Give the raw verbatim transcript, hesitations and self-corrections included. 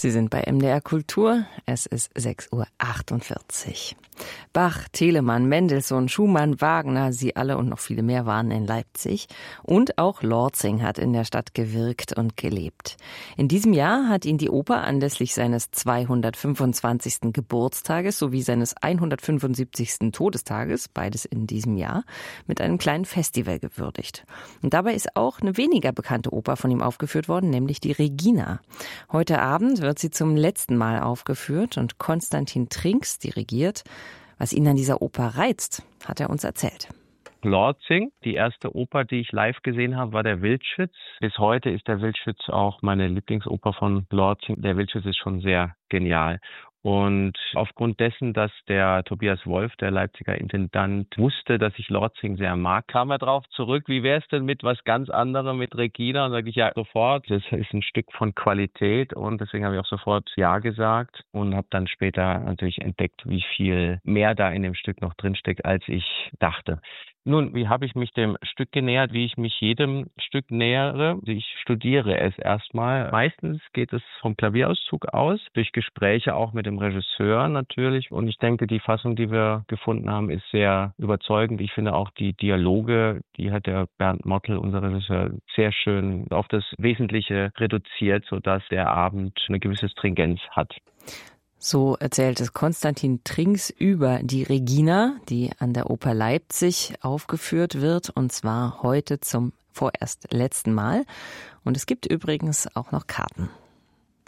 Sie sind bei M D R Kultur. Es ist sechs Uhr achtundvierzig. Bach, Telemann, Mendelssohn, Schumann, Wagner, sie alle und noch viele mehr waren in Leipzig. Und auch Lortzing hat in der Stadt gewirkt und gelebt. In diesem Jahr hat ihn die Oper anlässlich seines zweihundertfünfundzwanzigsten Geburtstages sowie seines hundertfünfundsiebzigsten Todestages, beides in diesem Jahr, mit einem kleinen Festival gewürdigt. Und dabei ist auch eine weniger bekannte Oper von ihm aufgeführt worden, nämlich die Regina. Heute Abend wird sie zum letzten Mal aufgeführt und Konstantin Trinks dirigiert. Was ihn an dieser Oper reizt, hat er uns erzählt. Lortzing, die erste Oper, die ich live gesehen habe, war der Wildschütz. Bis heute ist der Wildschütz auch meine Lieblingsoper von Lortzing. Der Wildschütz ist schon sehr genial. Und aufgrund dessen, dass der Tobias Wolf, der Leipziger Intendant, wusste, dass ich Lortzing sehr mag, kam er darauf zurück, wie wäre es denn mit was ganz anderem, mit Regina? Und da sage ich ja sofort, das ist ein Stück von Qualität und deswegen habe ich auch sofort Ja gesagt und habe dann später natürlich entdeckt, wie viel mehr da in dem Stück noch drinsteckt, als ich dachte. Nun, wie habe ich mich dem Stück genähert, wie ich mich jedem Stück nähere? Ich studiere es erstmal. Meistens geht es vom Klavierauszug aus, durch Gespräche auch mit dem Regisseur natürlich. Und ich denke, die Fassung, die wir gefunden haben, ist sehr überzeugend. Ich finde auch die Dialoge, die hat der Bernd Mottl, unser Regisseur, sehr schön auf das Wesentliche reduziert, sodass der Abend eine gewisse Stringenz hat. So erzählt es Konstantin Trinks über die Regina, die an der Oper Leipzig aufgeführt wird, und zwar heute zum vorerst letzten Mal. Und es gibt übrigens auch noch Karten.